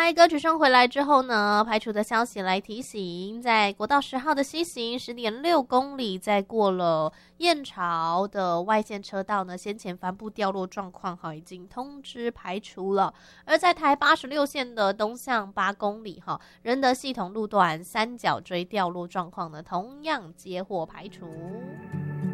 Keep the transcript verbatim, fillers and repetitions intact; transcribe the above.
来，歌曲声回来之后呢，排除的消息来提醒，在国道十号的西行十点六公里，在过了燕巢的外线车道呢，先前帆布掉落状况哈，已经通知排除了。而在台八十六线的东向八公里哈，仁德系统路段三角锥掉落状况呢，同样接获排除。